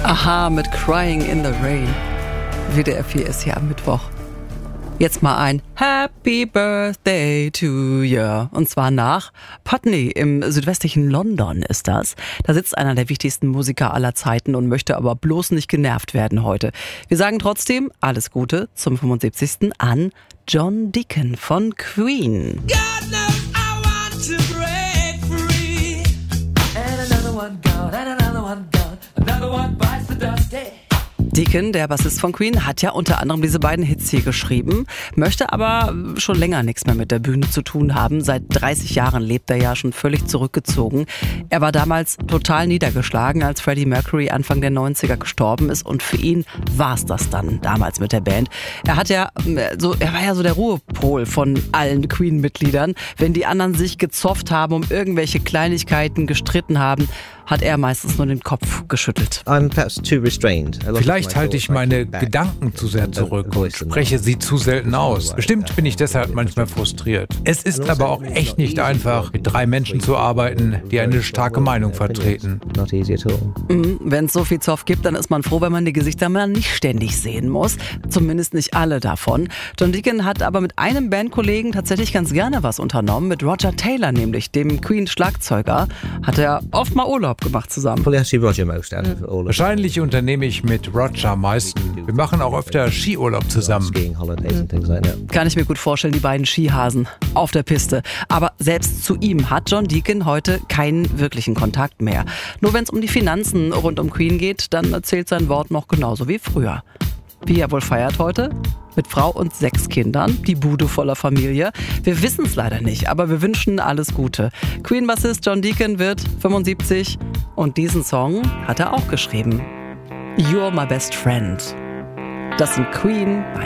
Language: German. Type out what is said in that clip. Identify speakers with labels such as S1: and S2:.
S1: Aha mit Crying in the Rain. WDR 4 ist hier am Mittwoch. Jetzt mal ein Happy Birthday to you. Und zwar nach Putney im südwestlichen London ist das. Da sitzt einer der wichtigsten Musiker aller Zeiten und möchte aber bloß nicht genervt werden heute. Wir sagen trotzdem alles Gute zum 75. an John Deacon von Queen.
S2: God knows I want to break free. And another one gone, and another one gone. Another one bites the dust, hey.
S1: Deacon, der Bassist von Queen, hat ja unter anderem diese beiden Hits hier geschrieben, möchte aber schon länger nichts mehr mit der Bühne zu tun haben. Seit 30 Jahren lebt er ja schon völlig zurückgezogen. Er war damals total niedergeschlagen, als Freddie Mercury Anfang der 90er gestorben ist, und für ihn war es das dann damals mit der Band. Er war ja so der Ruhepol von allen Queen-Mitgliedern. Wenn die anderen sich gezofft haben, um irgendwelche Kleinigkeiten gestritten haben, hat er meistens nur den Kopf geschüttelt.
S3: Vielleicht halte ich meine Gedanken zu sehr zurück und spreche sie zu selten aus. Bestimmt bin ich deshalb manchmal frustriert. Es ist aber auch echt nicht einfach, mit 3 Menschen zu arbeiten, die eine starke Meinung vertreten.
S1: Wenn es so viel Zoff gibt, dann ist man froh, wenn man die Gesichter mal nicht ständig sehen muss. Zumindest nicht alle davon. John Deacon hat aber mit einem Bandkollegen tatsächlich ganz gerne was unternommen. Mit Roger Taylor nämlich, dem Queen-Schlagzeuger, hat er oft mal Urlaub gemacht zusammen.
S3: Wahrscheinlich unternehme ich mit Roger am meisten. Wir machen auch öfter Skiurlaub zusammen.
S1: Kann ich mir gut vorstellen, die beiden Skihasen auf der Piste. Aber selbst zu ihm hat John Deacon heute keinen wirklichen Kontakt mehr. Nur wenn es um die Finanzen rund um Queen geht, dann zählt sein Wort noch genauso wie früher. Wie er wohl feiert heute? Mit Frau und 6 Kindern, die Bude voller Familie. Wir wissen es leider nicht, aber wir wünschen alles Gute. Queen-Bassist John Deacon wird 75 und diesen Song hat er auch geschrieben. You're My Best Friend. Das sind Queen bei